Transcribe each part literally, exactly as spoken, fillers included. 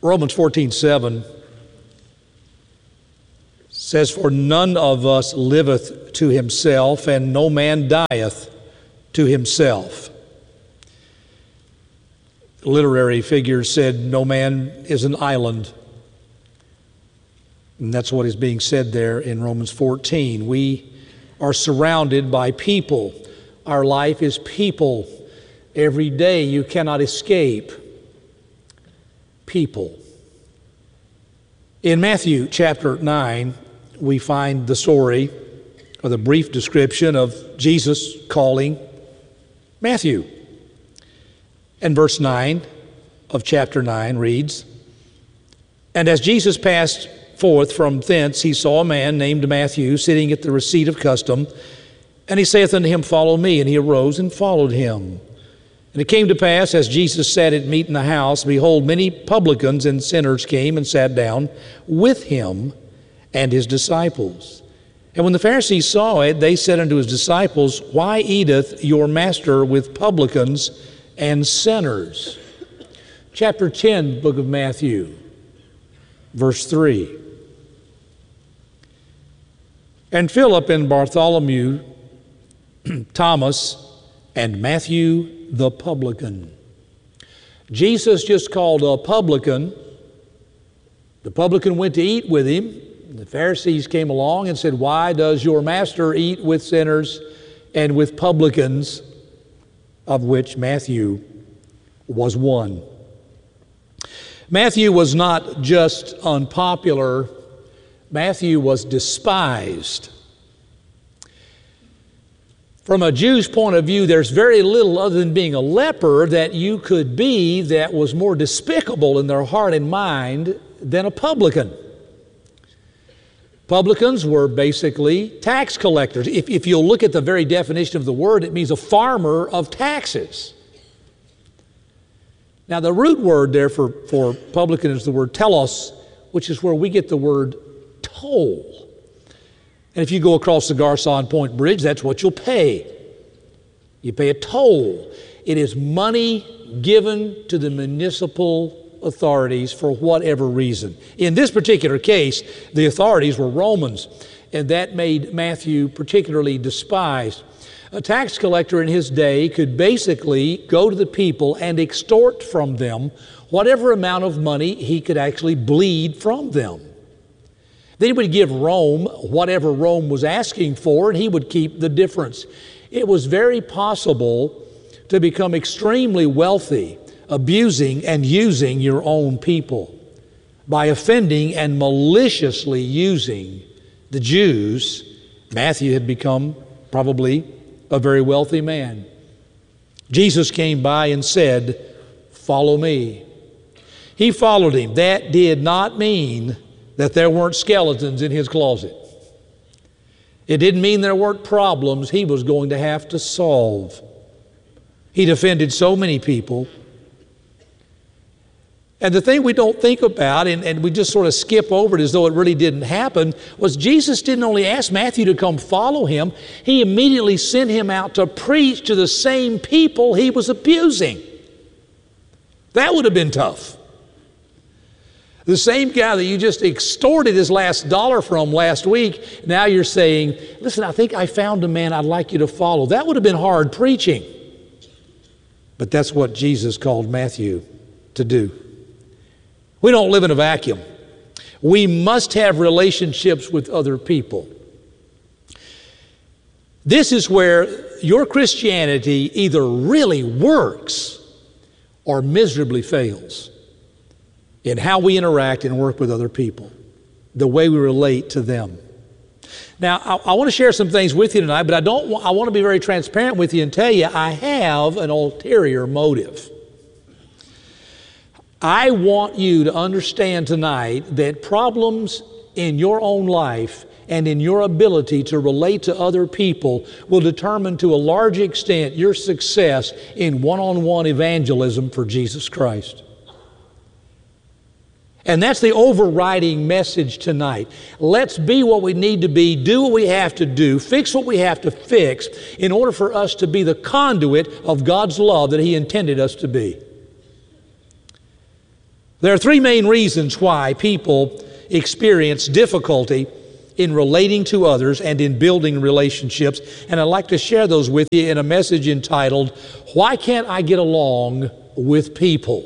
Romans fourteen seven says, "For none of us liveth to himself, and no man dieth to himself." Literary figures said no man is an island. And that's what is being said there in Romans fourteen. We are surrounded by people. Our life is people. Every day you cannot escape people. In Matthew chapter nine, we find the story or the brief description of Jesus calling Matthew. And verse nine of chapter nine reads, "And as Jesus passed forth from thence, he saw a man named Matthew sitting at the receipt of custom. And he saith unto him, Follow me. And he arose and followed him. And it came to pass, as Jesus sat at meat in the house, behold, many publicans and sinners came and sat down with him and his disciples. And when the Pharisees saw it, they said unto his disciples, Why eateth your master with publicans and sinners?" Chapter ten, book of Matthew, verse three. "And Philip and Bartholomew, Thomas, and Matthew the publican." Jesus just called a publican. The publican went to eat with him. The Pharisees came along and said, "Why does your master eat with sinners and with publicans?" Of which Matthew was one. Matthew was not just unpopular. Matthew was despised. From a Jew's point of view, there's very little other than being a leper that you could be that was more despicable in their heart and mind than a publican. Publicans were basically tax collectors. If, if you'll look at the very definition of the word, it means a farmer of taxes. Now, the root word there for, for publican is the word telos, which is where we get the word toll. And if you go across the Garcon Point Bridge, that's what you'll pay. You pay a toll. It is money given to the municipal authorities for whatever reason. In this particular case, the authorities were Romans, and that made Matthew particularly despised. A tax collector in his day could basically go to the people and extort from them whatever amount of money he could actually bleed from them. Then he would give Rome whatever Rome was asking for, and he would keep the difference. It was very possible to become extremely wealthy, abusing and using your own people by offending and maliciously using the Jews. Matthew had become probably a very wealthy man. Jesus came by and said, "Follow me." He followed him. That did not mean that there weren't skeletons in his closet. It didn't mean there weren't problems he was going to have to solve. He'd offended so many people. And the thing we don't think about, and, and we just sort of skip over it as though it really didn't happen, was Jesus didn't only ask Matthew to come follow him, he immediately sent him out to preach to the same people he was abusing. That would have been tough. The same guy that you just extorted his last dollar from last week, now you're saying, "Listen, I think I found a man I'd like you to follow." That would have been hard preaching. But that's what Jesus called Matthew to do. We don't live in a vacuum. We must have relationships with other people. This is where your Christianity either really works or miserably fails. In how we interact and work with other people, the way we relate to them. Now, I, I want to share some things with you tonight, but I don't. Want, I want to be very transparent with you and tell you I have an ulterior motive. I want you to understand tonight that problems in your own life and in your ability to relate to other people will determine to a large extent your success in one-on-one evangelism for Jesus Christ. And that's the overriding message tonight. Let's be what we need to be, do what we have to do, fix what we have to fix in order for us to be the conduit of God's love that He intended us to be. There are three main reasons why people experience difficulty in relating to others and in building relationships, and I'd like to share those with you in a message entitled, Why Can't I Get Along with People?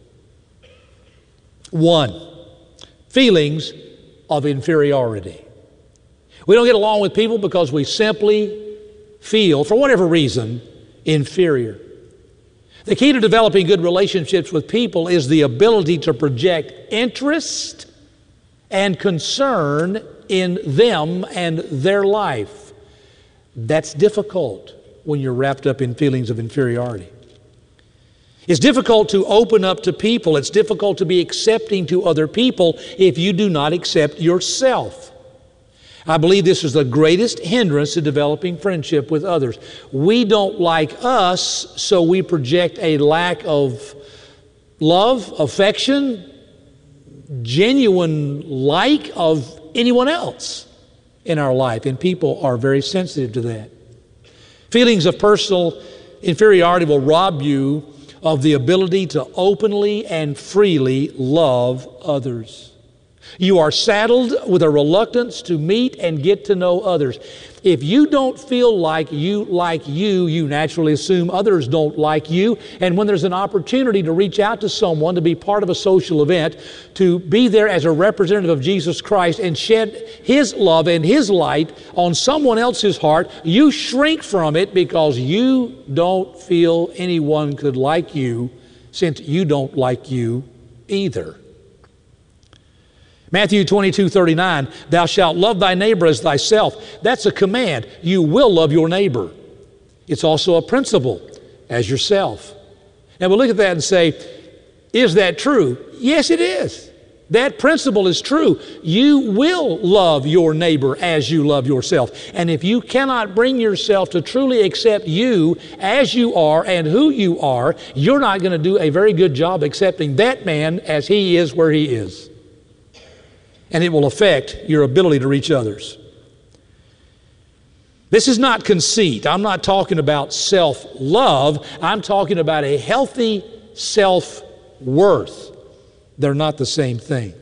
One, feelings of inferiority. We don't get along with people because we simply feel, for whatever reason, inferior. The key to developing good relationships with people is the ability to project interest and concern in them and their life. That's difficult when you're wrapped up in feelings of inferiority. It's difficult to open up to people. It's difficult to be accepting to other people if you do not accept yourself. I believe this is the greatest hindrance to developing friendship with others. We don't like us, so we project a lack of love, affection, genuine like of anyone else in our life, and people are very sensitive to that. Feelings of personal inferiority will rob you of the ability to openly and freely love others. You are saddled with a reluctance to meet and get to know others. If you don't feel like you like you, you naturally assume others don't like you. And when there's an opportunity to reach out to someone, to be part of a social event, to be there as a representative of Jesus Christ and shed His love and His light on someone else's heart, you shrink from it because you don't feel anyone could like you, since you don't like you either. Matthew twenty-two thirty-nine, thou shalt love thy neighbor as thyself. That's a command. You will love your neighbor. It's also a principle, as yourself. Now we'll look at that and say, is that true? Yes, it is. That principle is true. You will love your neighbor as you love yourself. And if you cannot bring yourself to truly accept you as you are and who you are, you're not going to do a very good job accepting that man as he is where he is. And it will affect your ability to reach others. This is not conceit. I'm not talking about self-love. I'm talking about a healthy self-worth. They're not the same thing.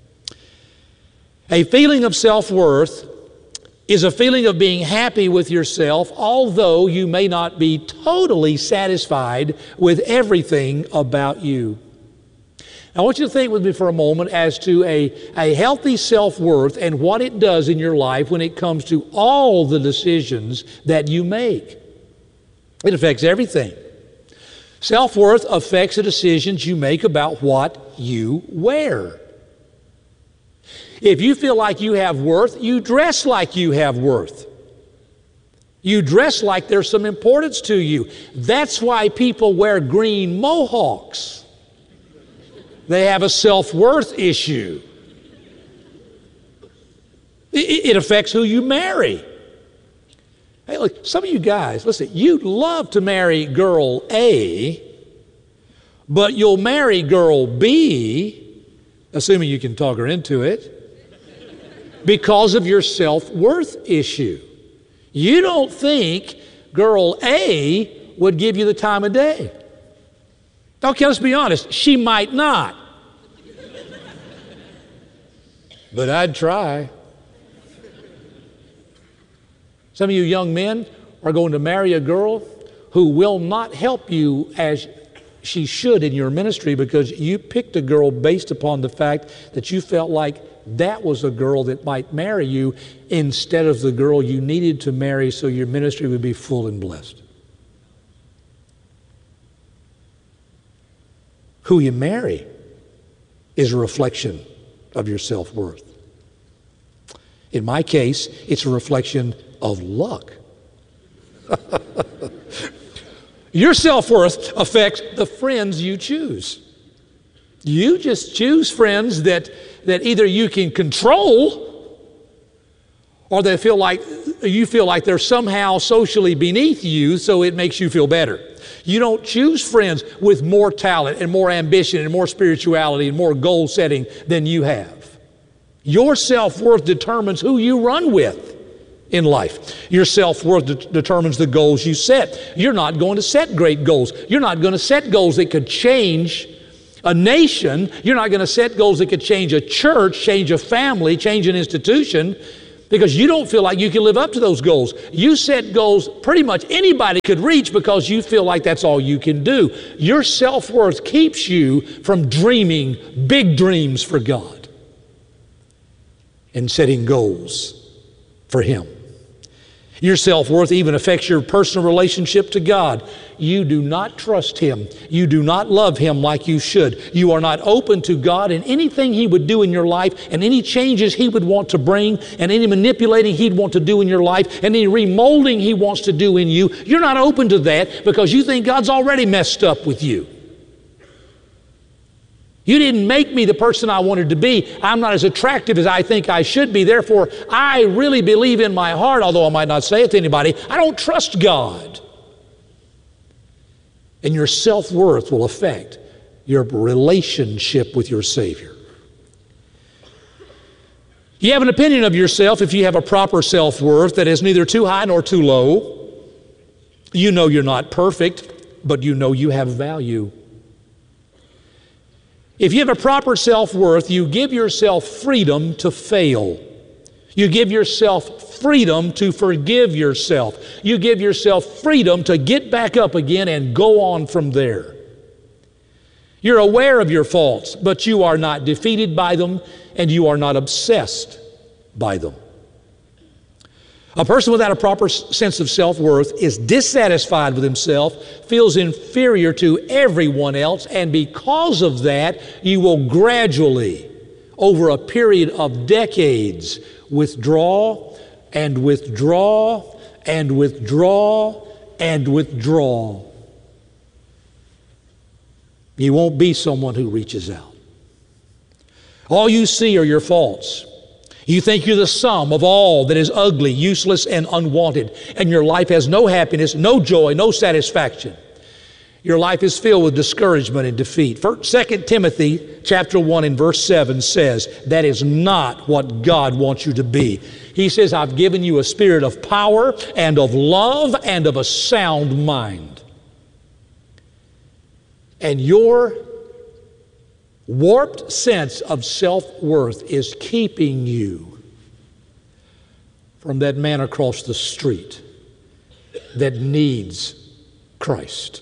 A feeling of self-worth is a feeling of being happy with yourself, although you may not be totally satisfied with everything about you. I want you to think with me for a moment as to a, a healthy self-worth and what it does in your life when it comes to all the decisions that you make. It affects everything. Self-worth affects the decisions you make about what you wear. If you feel like you have worth, you dress like you have worth. You dress like there's some importance to you. That's why people wear green mohawks. They have a self-worth issue. It affects who you marry. Hey, look, some of you guys, listen, you'd love to marry girl A, but you'll marry girl B, assuming you can talk her into it, because of your self-worth issue. You don't think girl A would give you the time of day. Okay, let's be honest, she might not. But I'd try. Some of you young men are going to marry a girl who will not help you as she should in your ministry because you picked a girl based upon the fact that you felt like that was a girl that might marry you instead of the girl you needed to marry so your ministry would be full and blessed. Who you marry is a reflection of your self-worth. In my case, it's a reflection of luck. Your self-worth affects the friends you choose. You just choose friends that, that either you can control or they feel like you feel like they're somehow socially beneath you, so it makes you feel better. You don't choose friends with more talent and more ambition and more spirituality and more goal setting than you have. Your self-worth determines who you run with in life. Your self-worth de- determines the goals you set. You're not going to set great goals. You're not going to set goals that could change A nation, you're not going to set goals that could change a church, change a family, change an institution, because you don't feel like you can live up to those goals. You set goals pretty much anybody could reach because you feel like that's all you can do. Your self-worth keeps you from dreaming big dreams for God and setting goals for Him. Your self-worth even affects your personal relationship to God. You do not trust Him. You do not love Him like you should. You are not open to God and anything He would do in your life and any changes He would want to bring and any manipulating He'd want to do in your life and any remolding He wants to do in you. You're not open to that because you think God's already messed up with you. You didn't make me the person I wanted to be. I'm not as attractive as I think I should be. Therefore, I really believe in my heart, although I might not say it to anybody, I don't trust God. And your self-worth will affect your relationship with your Savior. You have an opinion of yourself if you have a proper self-worth that is neither too high nor too low. You know you're not perfect, but you know you have value. If you have a proper self-worth, you give yourself freedom to fail. You give yourself freedom to forgive yourself. You give yourself freedom to get back up again and go on from there. You're aware of your faults, but you are not defeated by them and you are not obsessed by them. A person without a proper sense of self-worth is dissatisfied with himself, feels inferior to everyone else, and because of that, you will gradually, over a period of decades, withdraw and withdraw and withdraw and withdraw. You won't be someone who reaches out. All you see are your faults. You think you're the sum of all that is ugly, useless, and unwanted, and your life has no happiness, no joy, no satisfaction. Your life is filled with discouragement and defeat. Second Timothy chapter one and verse seven says, that is not what God wants you to be. He says, I've given you a spirit of power and of love and of a sound mind. And your warped sense of self-worth is keeping you from that man across the street that needs Christ.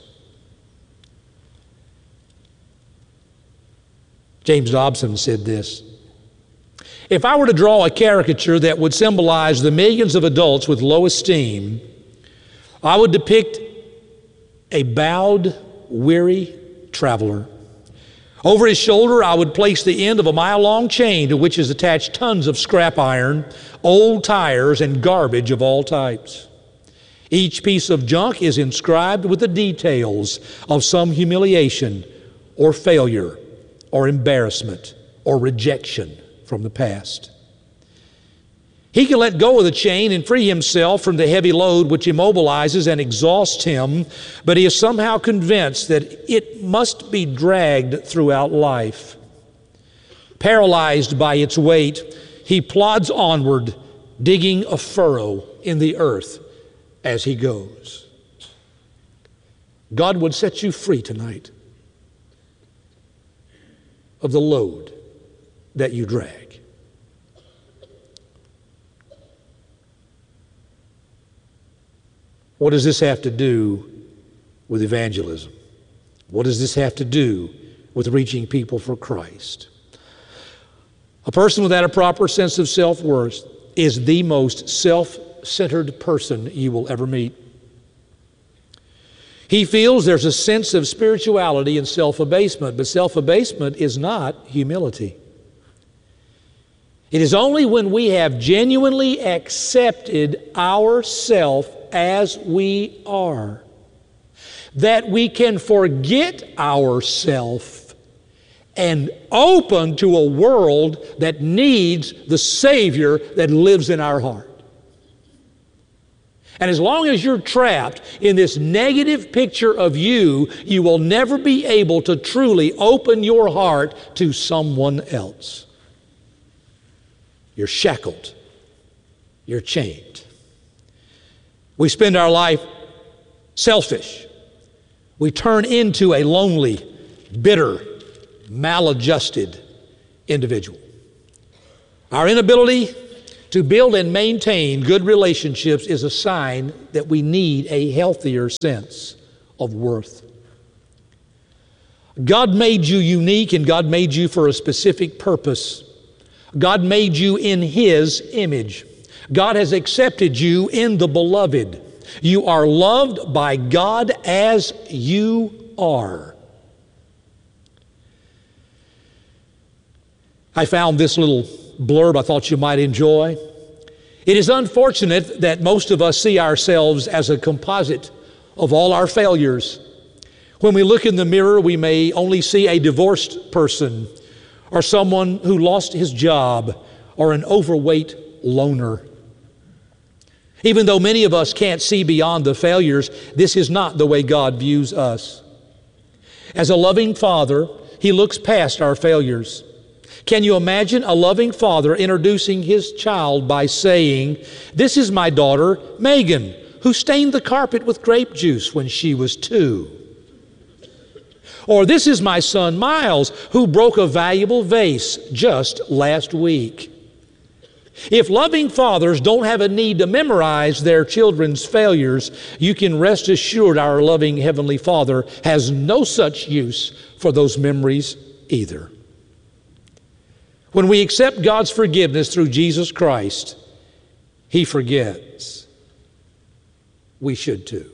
James Dobson said this, if I were to draw a caricature that would symbolize the millions of adults with low esteem, I would depict a bowed, weary traveler. Over his shoulder, I would place the end of a mile-long chain to which is attached tons of scrap iron, old tires, and garbage of all types. Each piece of junk is inscribed with the details of some humiliation or failure or embarrassment or rejection from the past. He can let go of the chain and free himself from the heavy load which immobilizes and exhausts him, but he is somehow convinced that it must be dragged throughout life. Paralyzed by its weight, he plods onward, digging a furrow in the earth as he goes. God would set you free tonight of the load that you drag. What does this have to do with evangelism? What does this have to do with reaching people for Christ? A person without a proper sense of self-worth is the most self-centered person you will ever meet. He feels there's a sense of spirituality and self-abasement, but self-abasement is not humility. It is only when we have genuinely accepted ourselves as we are that we can forget ourselves and open to a world that needs the Savior that lives in our heart. And as long as you're trapped in this negative picture of you, you will never be able to truly open your heart to someone else. You're shackled. You're chained. We spend our life selfish. We turn into a lonely, bitter, maladjusted individual. Our inability to build and maintain good relationships is a sign that we need a healthier sense of worth. God made you unique, and God made you for a specific purpose. God made you in His image. God has accepted you in the Beloved. You are loved by God as you are. I found this little blurb I thought you might enjoy. It is unfortunate that most of us see ourselves as a composite of all our failures. When we look in the mirror, we may only see a divorced person, or someone who lost his job, or an overweight loner. Even though many of us can't see beyond the failures, this is not the way God views us. As a loving Father, He looks past our failures. Can you imagine a loving father introducing his child by saying, "This is my daughter, Megan, who stained the carpet with grape juice when she was two." Or, "This is my son, Miles, who broke a valuable vase just last week." If loving fathers don't have a need to memorize their children's failures, you can rest assured our loving Heavenly Father has no such use for those memories either. When we accept God's forgiveness through Jesus Christ, He forgets. We should too.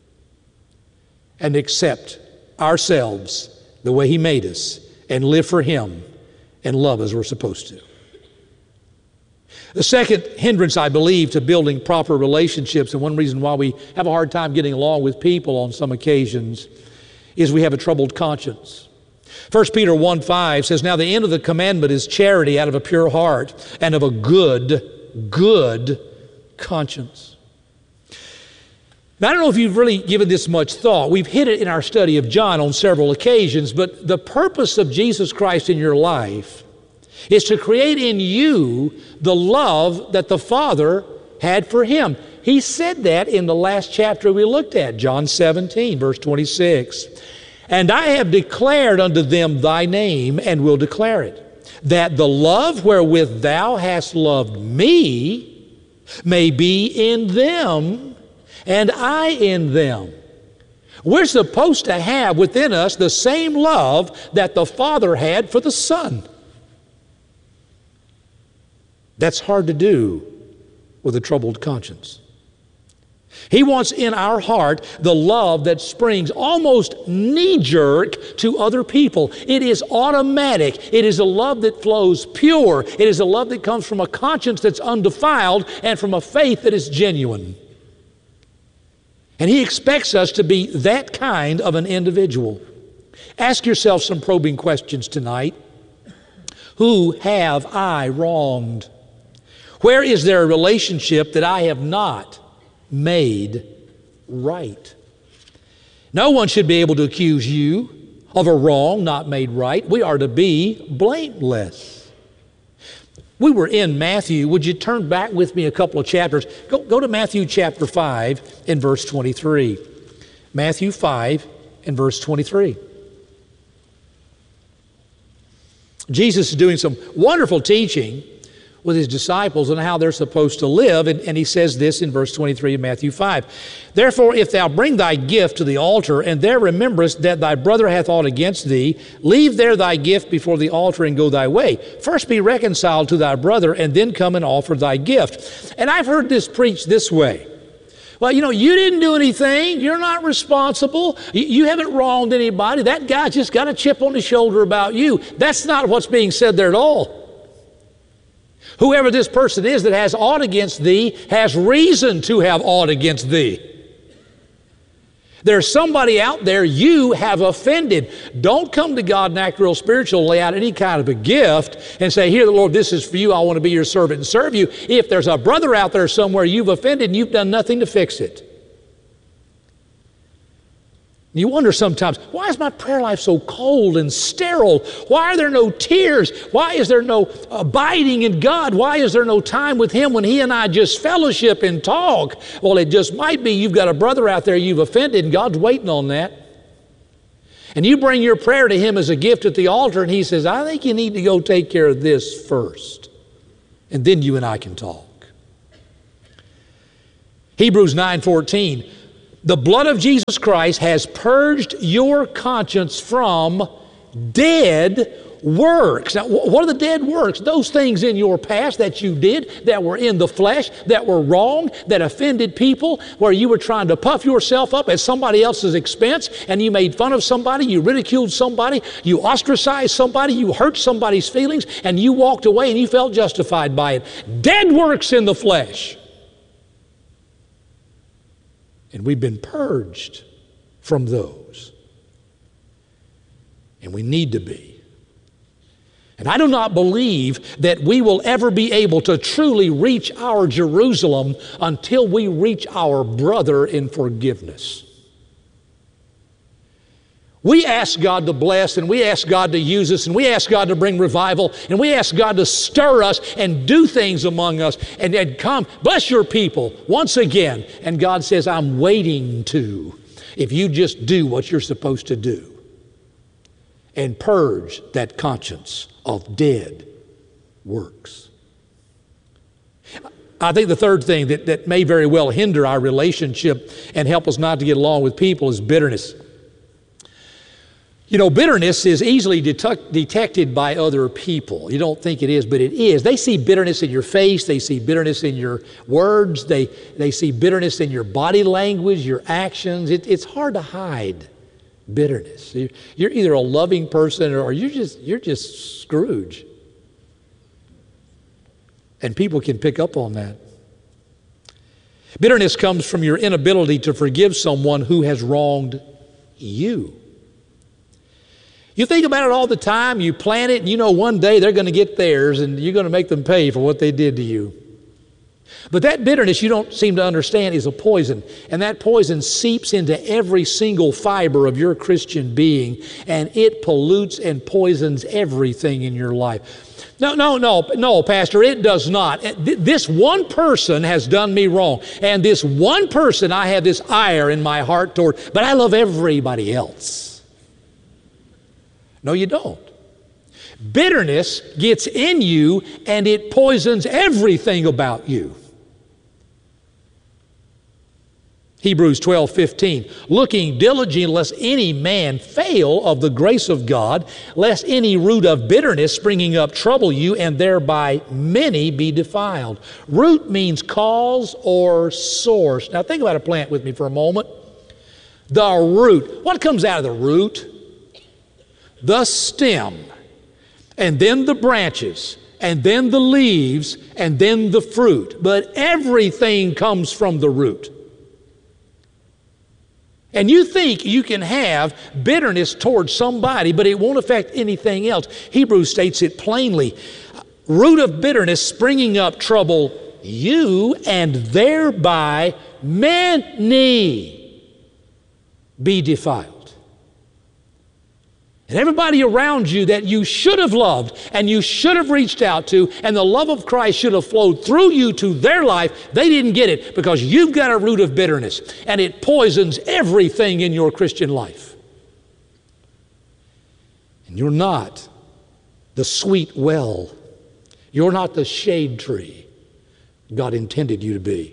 And accept ourselves the way He made us and live for Him and love as we're supposed to. The second hindrance, I believe, to building proper relationships, and one reason why we have a hard time getting along with people on some occasions, is we have a troubled conscience. First Peter one five says, "Now the end of the commandment is charity out of a pure heart and of a good, good conscience." Now, I don't know if you've really given this much thought. We've hit it in our study of John on several occasions, but the purpose of Jesus Christ in your life is to create in you the love that the Father had for Him. He said that in the last chapter we looked at, John seventeen, verse twenty-six. "And I have declared unto them thy name, and will declare it, that the love wherewith thou hast loved me may be in them, and I in them." We're supposed to have within us the same love that the Father had for the Son. That's hard to do with a troubled conscience. He wants in our heart the love that springs almost knee-jerk to other people. It is automatic. It is a love that flows pure. It is a love that comes from a conscience that's undefiled and from a faith that is genuine. And He expects us to be that kind of an individual. Ask yourself some probing questions tonight. Who have I wronged? Where is there a relationship that I have not made right? No one should be able to accuse you of a wrong not made right. We are to be blameless. We were in Matthew. Would you turn back with me a couple of chapters? Go, go to Matthew chapter five and verse twenty-three. Matthew five and verse twenty-three. Jesus is doing some wonderful teaching with His disciples on how they're supposed to live. And, and He says this in verse twenty-three of Matthew five. "Therefore, if thou bring thy gift to the altar, and there rememberest that thy brother hath aught against thee, leave there thy gift before the altar and go thy way. First be reconciled to thy brother, and then come and offer thy gift." And I've heard this preached this way. Well, you know, you didn't do anything. You're not responsible. You, you haven't wronged anybody. That guy just got a chip on his shoulder about you. That's not what's being said there at all. Whoever this person is that has aught against thee has reason to have aught against thee. There's somebody out there you have offended. Don't come to God and act real spiritual, lay out any kind of a gift and say, "Here, the Lord, this is for you. I want to be your servant and serve you." If there's a brother out there somewhere you've offended and you've done nothing to fix it. You wonder sometimes, why is my prayer life so cold and sterile? Why are there no tears? Why is there no abiding in God? Why is there no time with Him when He and I just fellowship and talk? Well, it just might be you've got a brother out there you've offended, and God's waiting on that. And you bring your prayer to Him as a gift at the altar, and He says, I think you need to go take care of this first. And then you and I can talk. Hebrews nine fourteen, the blood of Jesus Christ has purged your conscience from dead works. Now, what are the dead works? Those things in your past that you did, that were in the flesh, that were wrong, that offended people, where you were trying to puff yourself up at somebody else's expense, and you made fun of somebody, you ridiculed somebody, you ostracized somebody, you hurt somebody's feelings, and you walked away and you felt justified by it. Dead works in the flesh. And we've been purged from those. And we need to be. And I do not believe that we will ever be able to truly reach our Jerusalem until we reach our brother in forgiveness. We ask God to bless, and we ask God to use us, and we ask God to bring revival, and we ask God to stir us and do things among us, and, and come, bless your people once again. And God says, I'm waiting to, if you just do what you're supposed to do and purge that conscience of dead works. I think the third thing that, that may very well hinder our relationship and help us not to get along with people is bitterness. You know, bitterness is easily detect, detected by other people. You don't think it is, but it is. They see bitterness in your face. They see bitterness in your words. They, they see bitterness in your body language, your actions. It, it's hard to hide bitterness. You're either a loving person or you're just, you're just Scrooge. And people can pick up on that. Bitterness comes from your inability to forgive someone who has wronged you. You think about it all the time, you plan it, and you know one day they're going to get theirs and you're going to make them pay for what they did to you. But that bitterness you don't seem to understand is a poison, and that poison seeps into every single fiber of your Christian being, and it pollutes and poisons everything in your life. No, no, no, no, Pastor, it does not. This one person has done me wrong, and this one person I have this ire in my heart toward, but I love everybody else. No, you don't. Bitterness gets in you and it poisons everything about you. Hebrews twelve fifteen, looking diligently lest any man fail of the grace of God, lest any root of bitterness springing up trouble you, and thereby many be defiled. Root means cause or source. Now think about a plant with me for a moment. The root. What comes out of the root? The stem, and then the branches, and then the leaves, and then the fruit. But everything comes from the root. And you think you can have bitterness towards somebody, but it won't affect anything else. Hebrews states it plainly. Root of bitterness springing up trouble you, and thereby many be defiled. And everybody around you that you should have loved and you should have reached out to, and the love of Christ should have flowed through you to their life, they didn't get it because you've got a root of bitterness, and it poisons everything in your Christian life. And you're not the sweet well. You're not the shade tree God intended you to be.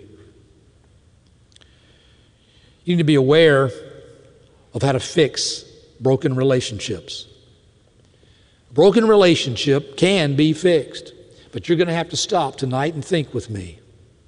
You need to be aware of how to fix broken relationships. A broken relationship can be fixed, but you're going to have to stop tonight and think with me.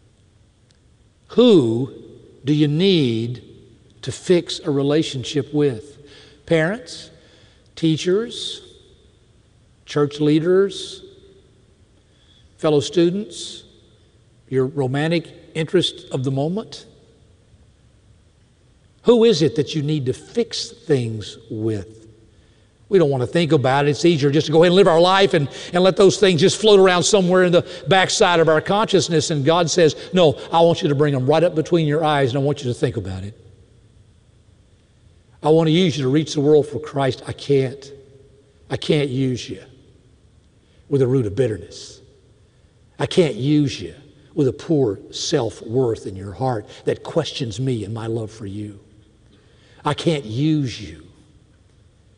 Who do you need to fix a relationship with? Parents, teachers, church leaders, fellow students, your romantic interest of the moment? Who is it that you need to fix things with? We don't want to think about it. It's easier just to go ahead and live our life and, and let those things just float around somewhere in the backside of our consciousness. And God says, no, I want you to bring them right up between your eyes, and I want you to think about it. I want to use you to reach the world for Christ. I can't. I can't use you with a root of bitterness. I can't use you with a poor self-worth in your heart that questions me and my love for you. I can't use you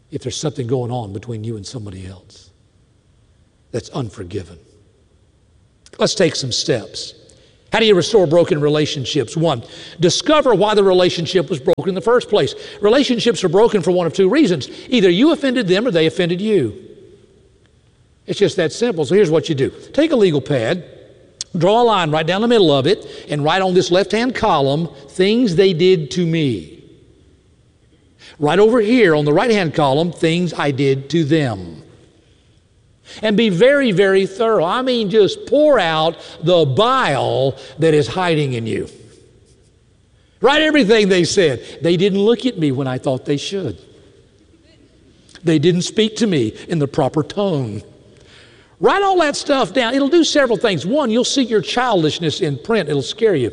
if there's something going on between you and somebody else that's unforgiven. Let's take some steps. How do you restore broken relationships? One, discover why the relationship was broken in the first place. Relationships are broken for one of two reasons. Either you offended them or they offended you. It's just that simple. So here's what you do. Take a legal pad, draw a line right down the middle of it, and write on this left-hand column, things they did to me. Right over here on the right-hand column, things I did to them. And be very, very thorough. I mean, just pour out the bile that is hiding in you. Write everything they said. They didn't look at me when I thought they should. They didn't speak to me in the proper tone. Write all that stuff down. It'll do several things. One, you'll see your childishness in print. It'll scare you.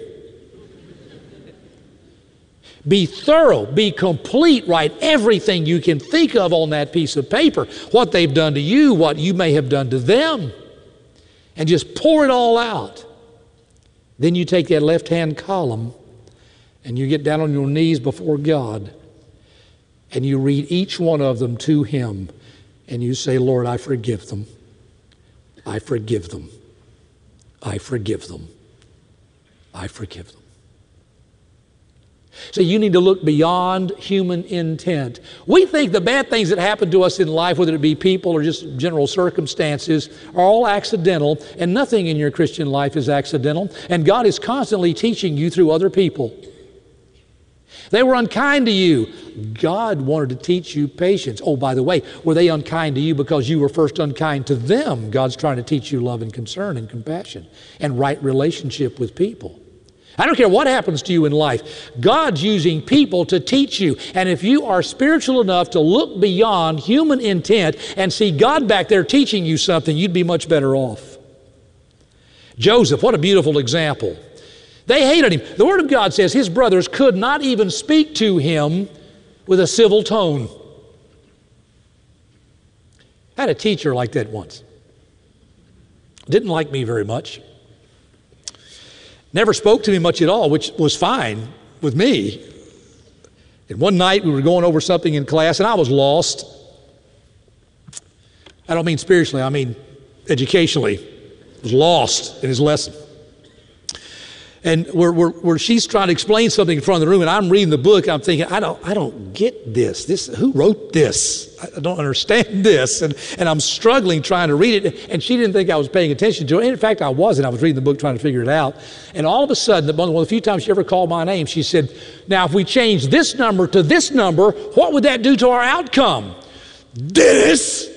Be thorough, be complete, write everything you can think of on that piece of paper, what they've done to you, what you may have done to them, and just pour it all out. Then you take that left-hand column and you get down on your knees before God and you read each one of them to Him and you say, Lord, I forgive them. I forgive them. I forgive them. I forgive them. So you need to look beyond human intent. We think the bad things that happen to us in life, whether it be people or just general circumstances, are all accidental, and nothing in your Christian life is accidental, and God is constantly teaching you through other people. They were unkind to you. God wanted to teach you patience. Oh, by the way, were they unkind to you because you were first unkind to them? God's trying to teach you love and concern and compassion and right relationship with people. I don't care what happens to you in life. God's using people to teach you. And if you are spiritual enough to look beyond human intent and see God back there teaching you something, you'd be much better off. Joseph, what a beautiful example. They hated him. The Word of God says his brothers could not even speak to him with a civil tone. I had a teacher like that once. Didn't like me very much. Never spoke to me much at all, which was fine with me. And one night we were going over something in class and I was lost. I don't mean spiritually, I mean educationally. I was lost in his lesson. And where, where, where she's trying to explain something in front of the room and I'm reading the book, I'm thinking, I don't, I don't get this. This, who wrote this? I don't understand this. And, and I'm struggling trying to read it. And she didn't think I was paying attention to it. And in fact, I wasn't. I was reading the book trying to figure it out. And all of a sudden, one of the few times she ever called my name, she said, now if we change this number to this number, what would that do to our outcome? This.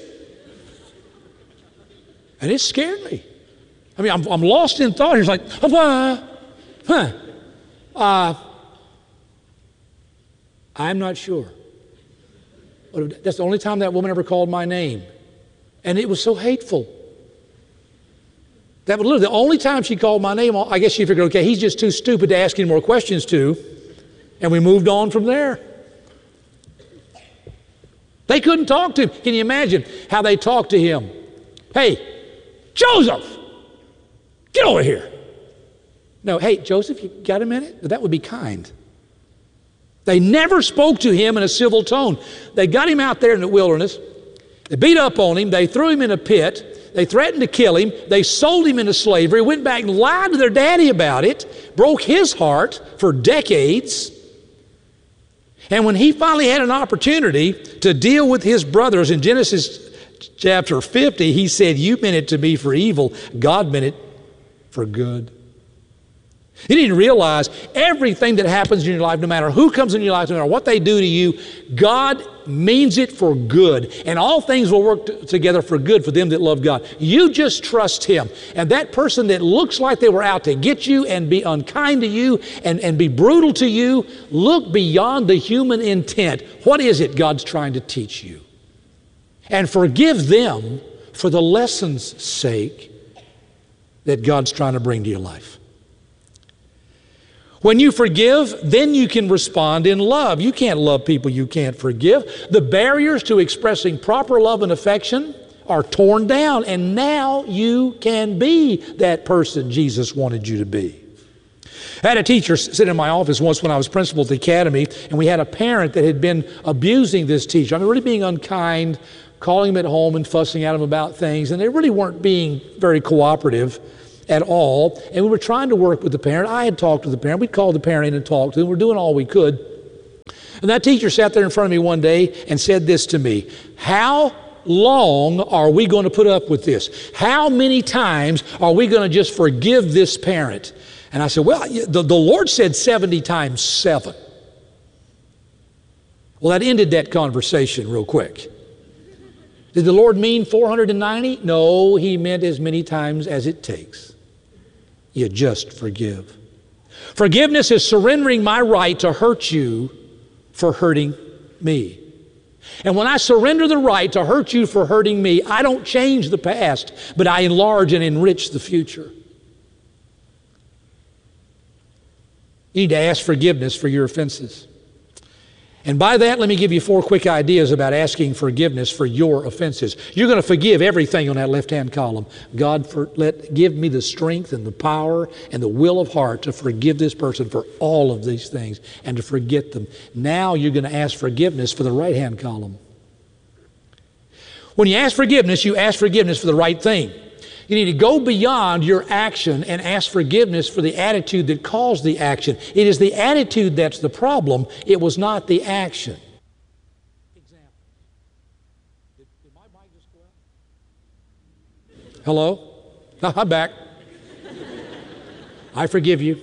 And it scared me. I mean, I'm, I'm lost in thought. It's like, huh? Huh. Uh, I'm not sure. But that's the only time that woman ever called my name. And it was so hateful. That was literally the only time she called my name. I guess she figured, okay, he's just too stupid to ask any more questions to. And we moved on from there. They couldn't talk to him. Can you imagine how they talked to him? Hey, Joseph, get over here. No, hey, Joseph, you got a minute? That would be kind. They never spoke to him in a civil tone. They got him out there in the wilderness. They beat up on him. They threw him in a pit. They threatened to kill him. They sold him into slavery, went back and lied to their daddy about it, broke his heart for decades. And when he finally had an opportunity to deal with his brothers in Genesis chapter fifty, he said, you meant it to be for evil. God meant it for good. You need to realize everything that happens in your life, no matter who comes in your life, no matter what they do to you, God means it for good. And all things will work t- together for good for them that love God. You just trust Him. And that person that looks like they were out to get you and be unkind to you and, and be brutal to you, look beyond the human intent. What is it God's trying to teach you? And forgive them for the lesson's sake that God's trying to bring to your life. When you forgive, then you can respond in love. You can't love people you can't forgive. The barriers to expressing proper love and affection are torn down, and now you can be that person Jesus wanted you to be. I had a teacher sit in my office once when I was principal at the academy, and we had a parent that had been abusing this teacher. I mean, really being unkind, calling him at home and fussing at him about things, and they really weren't being very cooperative at all. And we were trying to work with the parent. I had talked to the parent. We'd called the parent in and talked to them. We were doing all we could. And that teacher sat there in front of me one day and said this to me: how long are we going to put up with this? How many times are we going to just forgive this parent? And I said, well, the, the Lord said seventy times seven. Well, that ended that conversation real quick. Did the Lord mean four hundred ninety? No, He meant as many times as it takes. You just forgive. Forgiveness is surrendering my right to hurt you for hurting me. And when I surrender the right to hurt you for hurting me, I don't change the past, but I enlarge and enrich the future. You need to ask forgiveness for your offenses. And by that, let me give you four quick ideas about asking forgiveness for your offenses. You're going to forgive everything on that left-hand column. God, for, let, give me the strength and the power and the will of heart to forgive this person for all of these things and to forget them. Now you're going to ask forgiveness for the right-hand column. When you ask forgiveness, you ask forgiveness for the right thing. You need to go beyond your action and ask forgiveness for the attitude that caused the action. It is the attitude that's the problem. It was not the action. Example. Did, did my mic just go out? Hello? No, I'm back. I forgive you.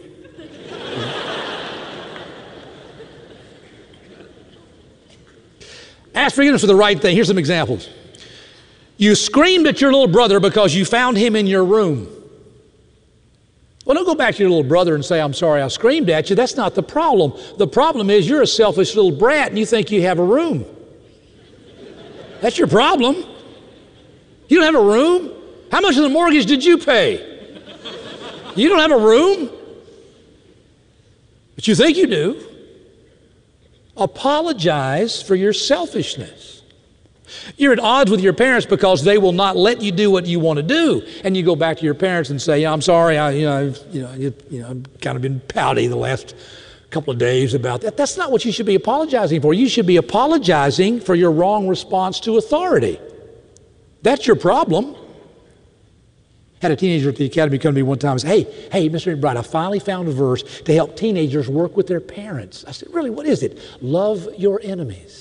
Ask forgiveness for the right thing. Here's some examples. You screamed at your little brother because you found him in your room. Well, don't go back to your little brother and say, I'm sorry I screamed at you. That's not the problem. The problem is you're a selfish little brat and you think you have a room. That's your problem. You don't have a room? How much of the mortgage did you pay? You don't have a room? But you think you do. Apologize for your selfishness. You're at odds with your parents because they will not let you do what you want to do. And you go back to your parents and say, I'm sorry, I, you know, I've, you know, you, you know, I've kind of been pouty the last couple of days about that. That's not what you should be apologizing for. You should be apologizing for your wrong response to authority. That's your problem. Had a teenager at the academy come to me one time and say, hey, hey, Mister McBride, I finally found a verse to help teenagers work with their parents. I said, really, what is it? Love your enemies.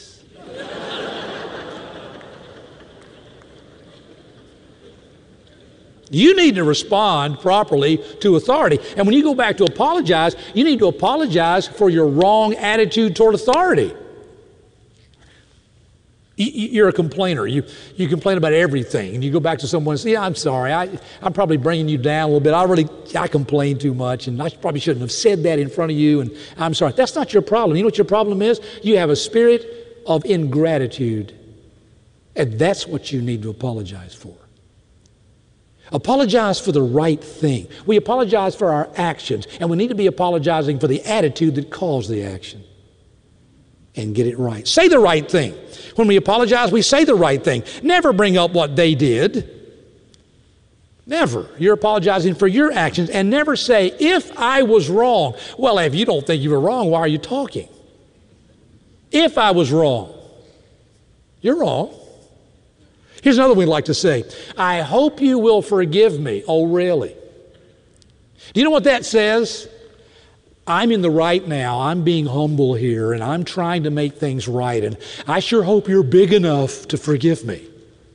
You need to respond properly to authority. And when you go back to apologize, you need to apologize for your wrong attitude toward authority. You're a complainer. You, you complain about everything. And you go back to someone and say, yeah, I'm sorry. I, I'm probably bringing you down a little bit. I really, I complain too much. And I probably shouldn't have said that in front of you. And I'm sorry. That's not your problem. You know what your problem is? You have a spirit of ingratitude. And that's what you need to apologize for. Apologize for the right thing. We apologize for our actions, and we need to be apologizing for the attitude that caused the action. And get it right. Say the right thing. When we apologize, we say the right thing. Never bring up what they did. Never. You're apologizing for your actions, and never say, if I was wrong. Well, if you don't think you were wrong, why are you talking? If I was wrong. You're wrong. Here's another one we'd like to say. I hope you will forgive me. Oh, really? Do you know what that says? I'm in the right now. I'm being humble here, and I'm trying to make things right, and I sure hope you're big enough to forgive me.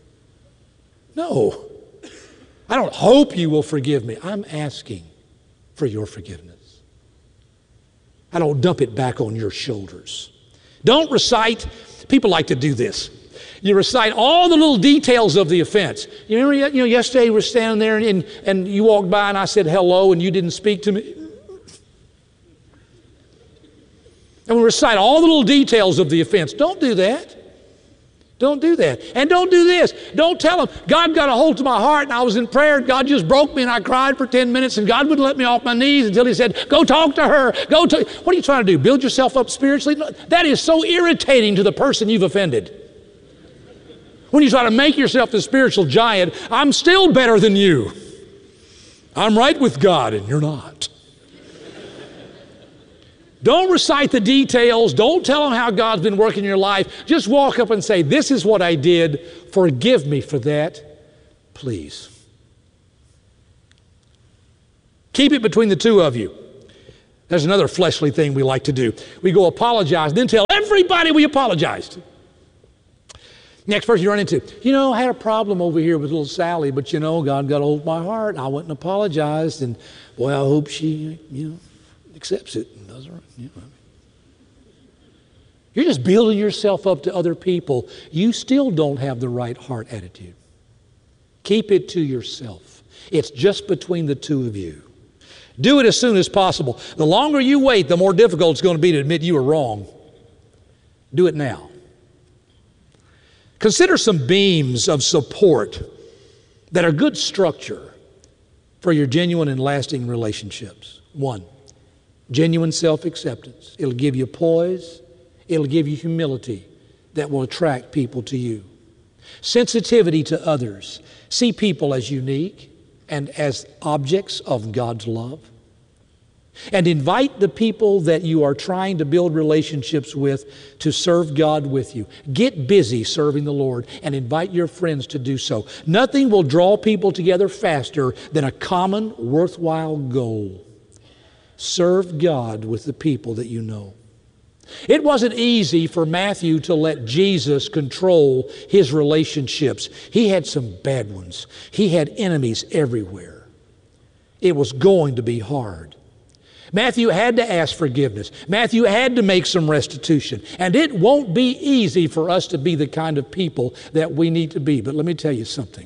No. I don't hope you will forgive me. I'm asking for your forgiveness. I don't dump it back on your shoulders. Don't recite. People like to do this. You recite all the little details of the offense. You remember, you know, yesterday we were standing there and, and you walked by and I said hello and you didn't speak to me. And we recite all the little details of the offense. Don't do that. Don't do that. And don't do this. Don't tell them, God got a hold to my heart and I was in prayer and God just broke me and I cried for ten minutes and God wouldn't let me off my knees until He said, go talk to her. Go to. What are you trying to do? Build yourself up spiritually? That is so irritating to the person you've offended. When you try to make yourself the spiritual giant, I'm still better than you. I'm right with God and you're not. Don't recite the details. Don't tell them how God's been working in your life. Just walk up and say, this is what I did. Forgive me for that, please. Keep it between the two of you. There's another fleshly thing we like to do. We go apologize and then tell everybody we apologized. Next person you run into, you know, I had a problem over here with little Sally, but you know, God got a hold of my heart. I went and apologized, and boy, I hope she, you know, accepts it and does it right. You know, you're just building yourself up to other people. You still don't have the right heart attitude. Keep it to yourself. It's just between the two of you. Do it as soon as possible. The longer you wait, the more difficult it's going to be to admit you were wrong. Do it now. Consider some beams of support that are good structure for your genuine and lasting relationships. One, genuine self-acceptance. It'll give you poise. It'll give you humility that will attract people to you. Sensitivity to others. See people as unique and as objects of God's love. And invite the people that you are trying to build relationships with to serve God with you. Get busy serving the Lord and invite your friends to do so. Nothing will draw people together faster than a common, worthwhile goal. Serve God with the people that you know. It wasn't easy for Matthew to let Jesus control his relationships. He had some bad ones. He had enemies everywhere. It was going to be hard. Matthew had to ask forgiveness. Matthew had to make some restitution. And it won't be easy for us to be the kind of people that we need to be. But let me tell you something.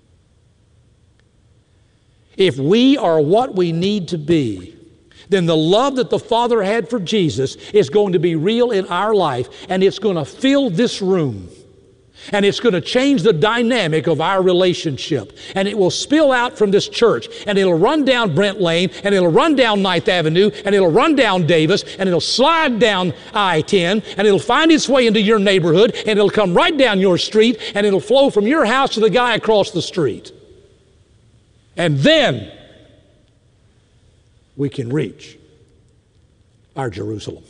If we are what we need to be, then the love that the Father had for Jesus is going to be real in our life, and it's going to fill this room. And it's going to change the dynamic of our relationship. And it will spill out from this church. And it'll run down Brent Lane. And it'll run down Ninth Avenue. And it'll run down Davis. And it'll slide down I ten. And it'll find its way into your neighborhood. And it'll come right down your street. And it'll flow from your house to the guy across the street. And then we can reach our Jerusalem.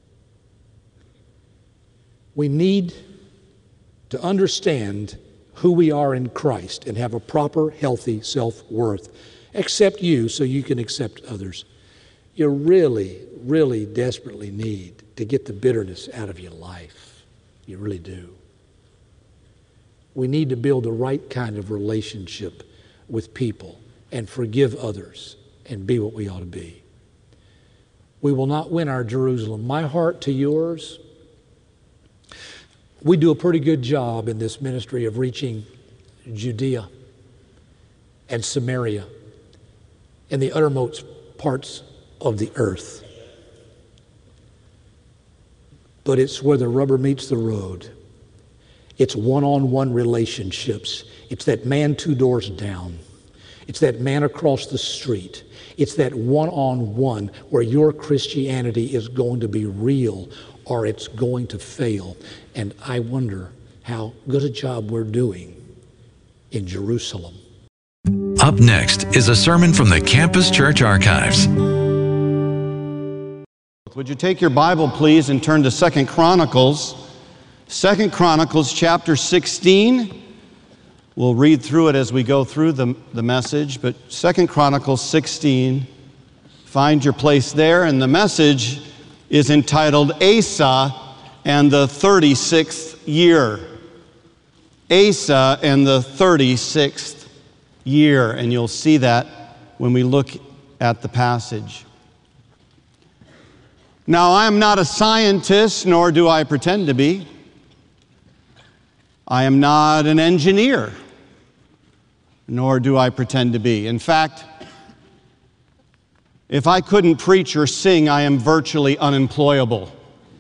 We need to understand who we are in Christ and have a proper, healthy self-worth. Accept you so you can accept others. You really, really desperately need to get the bitterness out of your life. You really do. We need to build the right kind of relationship with people and forgive others and be what we ought to be. We will not win our Jerusalem. My heart to yours. We do a pretty good job in this ministry of reaching Judea and Samaria and the uttermost parts of the earth. But it's where the rubber meets the road. It's one-on-one relationships. It's that man two doors down. It's that man across the street. It's that one-on-one where your Christianity is going to be real or it's going to fail. And I wonder how good a job we're doing in Jerusalem. Up next is a sermon from the Campus Church Archives. Would you take your Bible, please, and turn to Second Chronicles. Second Chronicles chapter sixteen. We'll read through it as we go through the, the message, but Second Chronicles sixteen, find your place there, and the message is entitled Asa and the thirty-sixth year. Asa and the thirty-sixth year, and you'll see that when we look at the passage. Now, I am not a scientist, nor do I pretend to be. I am not an engineer, nor do I pretend to be. In fact, if I couldn't preach or sing, I am virtually unemployable.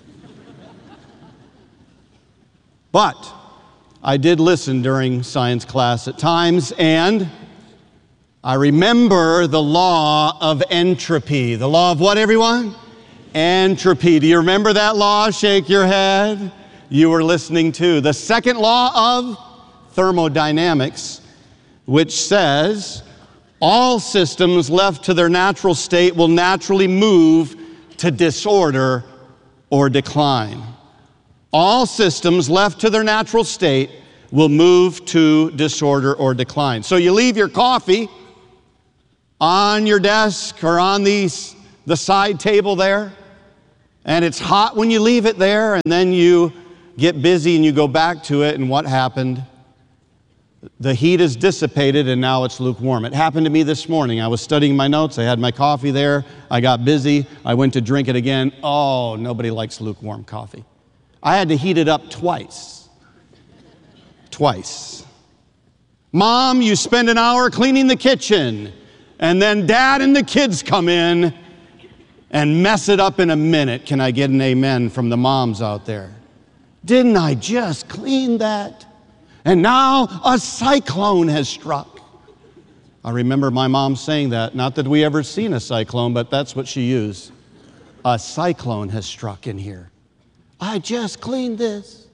But I did listen during science class at times, and I remember the law of entropy. The law of what, everyone? Entropy. Do you remember that law? Shake your head. You were listening to the second law of thermodynamics, which says all systems left to their natural state will naturally move to disorder or decline. All systems left to their natural state will move to disorder or decline. So you leave your coffee on your desk or on these, the side table there, and it's hot when you leave it there, and then you get busy and you go back to it, and what happened? The heat is dissipated and now it's lukewarm. It happened to me this morning. I was studying my notes. I had my coffee there. I got busy. I went to drink it again. Oh, nobody likes lukewarm coffee. I had to heat it up twice. Twice. Mom, you spend an hour cleaning the kitchen, and then Dad and the kids come in and mess it up in a minute. Can I get an amen from the moms out there? Didn't I just clean that? And now a cyclone has struck. I remember my mom saying that. Not that we ever seen a cyclone, but that's what she used. A cyclone has struck in here. I just cleaned this.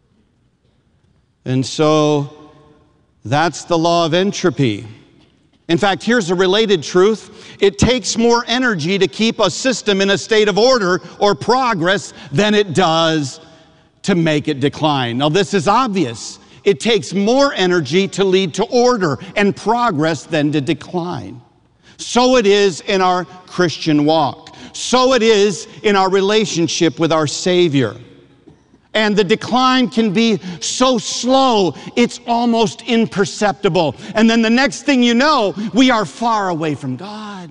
And so that's the law of entropy. In fact, here's a related truth. It takes more energy to keep a system in a state of order or progress than it does to make it decline. Now, this is obvious. It takes more energy to lead to order and progress than to decline. So it is in our Christian walk. So it is in our relationship with our Savior. And the decline can be so slow, it's almost imperceptible. And then the next thing you know, we are far away from God.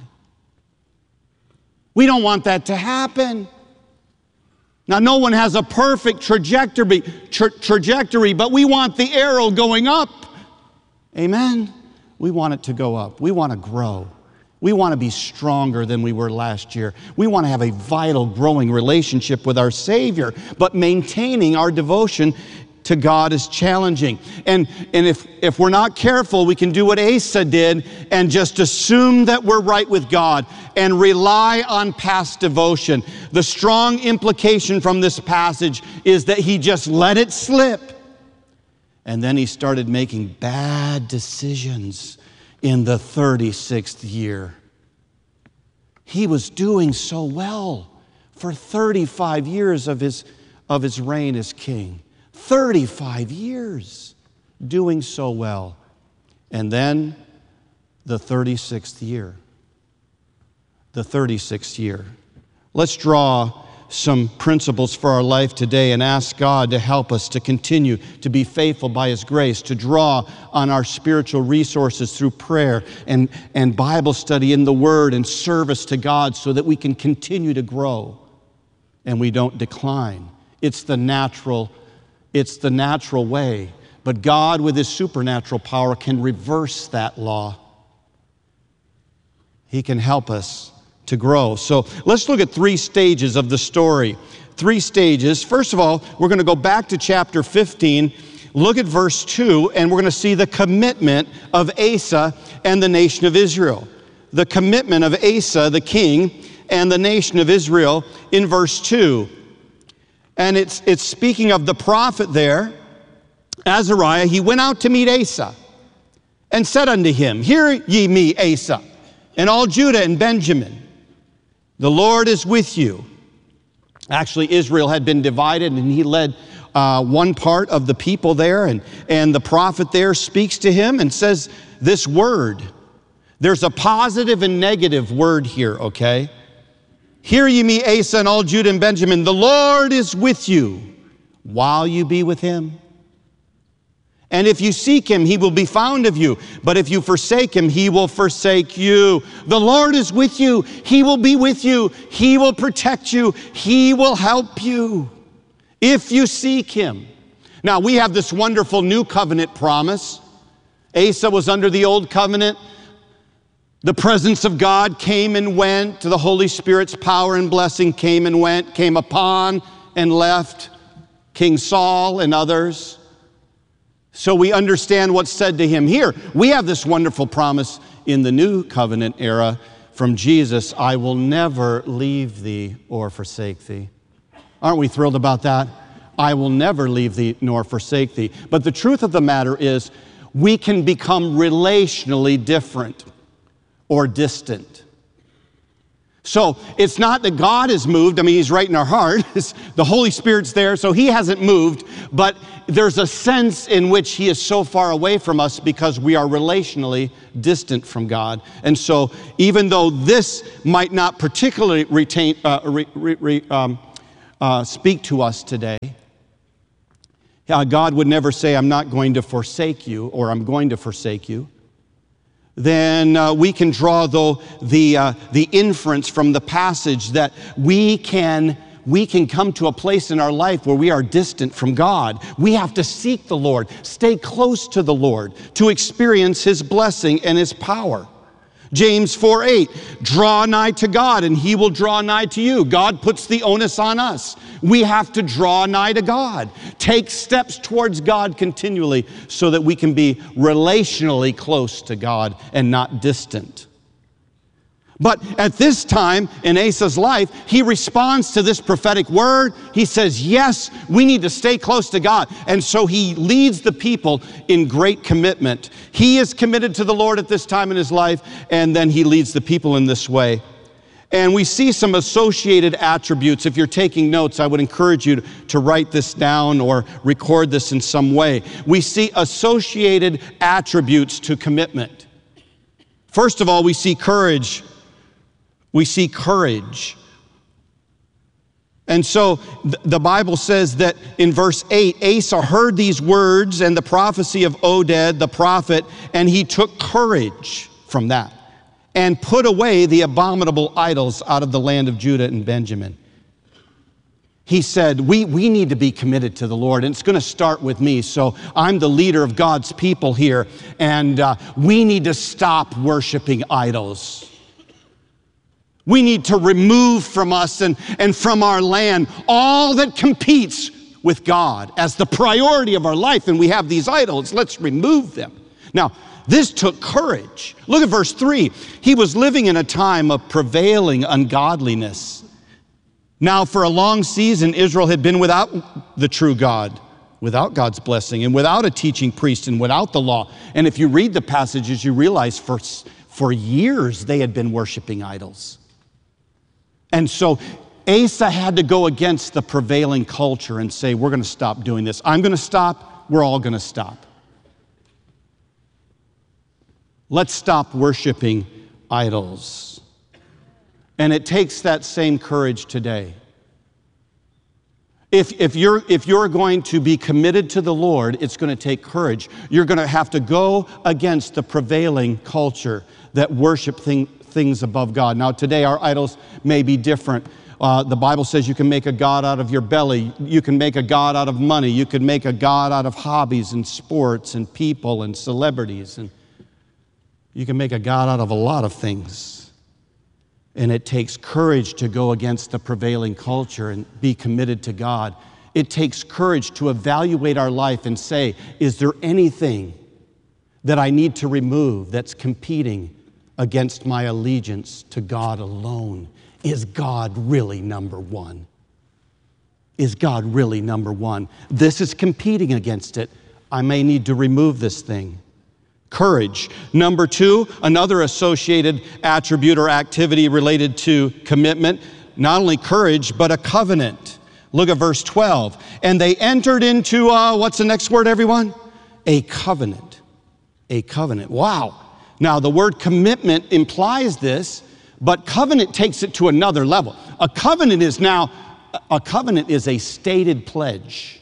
We don't want that to happen. Now, no one has a perfect trajectory, tra- trajectory, but we want the arrow going up. Amen? We want it to go up. We want to grow. We want to be stronger than we were last year. We want to have a vital, growing relationship with our Savior, but maintaining our devotion to God is challenging. And, and if, if we're not careful, we can do what Asa did and just assume that we're right with God and rely on past devotion. The strong implication from this passage is that he just let it slip. And then he started making bad decisions in the thirty-sixth year. He was doing so well for thirty-five years of his, of his reign as king. thirty-five years doing so well. And then the thirty-sixth year. The thirty-sixth year. Let's draw some principles for our life today and ask God to help us to continue to be faithful by His grace, to draw on our spiritual resources through prayer and, and Bible study in the Word and service to God so that we can continue to grow and we don't decline. It's the natural It's the natural way, but God with His supernatural power can reverse that law. He can help us to grow. So let's look at three stages of the story. Three stages. First of all, we're going to go back to chapter fifteen, look at verse two, and we're going to see the commitment of Asa and the nation of Israel. The commitment of Asa, the king, and the nation of Israel in verse two. And it's, it's speaking of the prophet there, Azariah. He went out to meet Asa and said unto him, Hear ye me, Asa, and all Judah and Benjamin. The Lord is with you. Actually, Israel had been divided, and he led uh, one part of the people there, and, and the prophet there speaks to him and says this word. There's a positive and negative word here, okay? Hear ye me, Asa, and all Judah and Benjamin. The Lord is with you while you be with him. And if you seek him, he will be found of you. But if you forsake him, he will forsake you. The Lord is with you. He will be with you. He will protect you. He will help you if you seek him. Now, we have this wonderful new covenant promise. Asa was under the old covenant. The presence of God came and went. The Holy Spirit's power and blessing came and went, came upon and left King Saul and others. So we understand what's said to him here. We have this wonderful promise in the new covenant era from Jesus, I will never leave thee or forsake thee. Aren't we thrilled about that? I will never leave thee nor forsake thee. But the truth of the matter is, we can become relationally different or distant. So it's not that God is moved. I mean, he's right in our heart. The Holy Spirit's there, so he hasn't moved. But there's a sense in which he is so far away from us because we are relationally distant from God. And so even though this might not particularly retain, uh, re, re, re, um, uh, speak to us today, uh, God would never say, I'm not going to forsake you, or I'm going to forsake you. Then uh, we can draw, though, the, uh, the inference from the passage that we can, we can come to a place in our life where we are distant from God. We have to seek the Lord, stay close to the Lord to experience his blessing and his power. James four eight, draw nigh to God and he will draw nigh to you. God puts the onus on us. We have to draw nigh to God. Take steps towards God continually so that we can be relationally close to God and not distant. But at this time in Asa's life, he responds to this prophetic word. He says, yes, we need to stay close to God. And so he leads the people in great commitment. He is committed to the Lord at this time in his life, and then he leads the people in this way. And we see some associated attributes. If you're taking notes, I would encourage you to, to write this down or record this in some way. We see associated attributes to commitment. First of all, we see courage. We see courage. And so th- the Bible says that in verse eight, Asa heard these words and the prophecy of Oded, the prophet, and he took courage from that and put away the abominable idols out of the land of Judah and Benjamin. He said, we, we need to be committed to the Lord, and it's going to start with me. So I'm the leader of God's people here, and uh, we need to stop worshiping idols. We need to remove from us and, and from our land all that competes with God as the priority of our life, and we have these idols. Let's remove them. Now, this took courage. Look at verse three. He was living in a time of prevailing ungodliness. Now, for a long season, Israel had been without the true God, without God's blessing, and without a teaching priest, and without the law. And if you read the passages, you realize for, for years they had been worshiping idols. And so Asa had to go against the prevailing culture and say, we're going to stop doing this. I'm going to stop. We're all going to stop. Let's stop worshiping idols. And it takes that same courage today. If, if, you're, if you're going to be committed to the Lord, it's going to take courage. You're going to have to go against the prevailing culture that worship things. things above God. Now today our idols may be different. Uh, the Bible says you can make a god out of your belly. You can make a god out of money. You can make a god out of hobbies and sports and people and celebrities. And you can make a god out of a lot of things. And it takes courage to go against the prevailing culture and be committed to God. It takes courage to evaluate our life and say, is there anything that I need to remove that's competing against my allegiance to God alone? Is God really number one? Is God really number one? This is competing against it. I may need to remove this thing. Courage. Number two, another associated attribute or activity related to commitment, not only courage, but a covenant. Look at verse twelve. And they entered into, uh, what's the next word, everyone? A covenant. A covenant. Wow. Now, the word commitment implies this, but covenant takes it to another level. A covenant is now, a covenant is a stated pledge.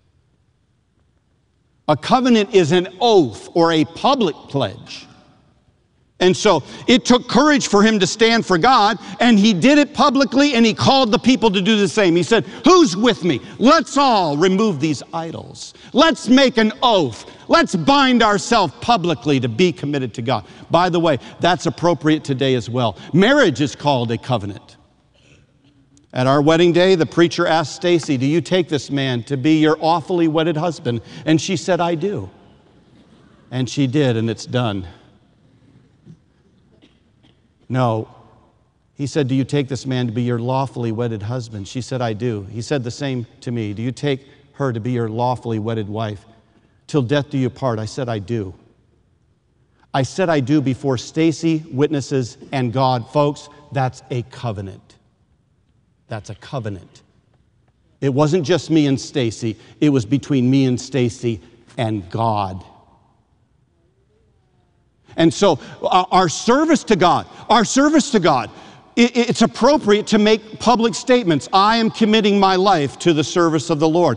A covenant is an oath or a public pledge. And so it took courage for him to stand for God, and he did it publicly, and he called the people to do the same. He said, who's with me? Let's all remove these idols. Let's make an oath. Let's bind ourselves publicly to be committed to God. By the way, that's appropriate today as well. Marriage is called a covenant. At our wedding day, the preacher asked Stacy, do you take this man to be your lawfully wedded husband? And she said, I do. And she did, and it's done. No. He said, do you take this man to be your lawfully wedded husband? She said, I do. He said the same to me. Do you take her to be your lawfully wedded wife? Till death do you part? I said, I do. I said I do before Stacy, witnesses, and God. Folks, that's a covenant. That's a covenant. It wasn't just me and Stacy. It was between me and Stacy and God. And so our service to God, our service to God, it's appropriate to make public statements. I am committing my life to the service of the Lord.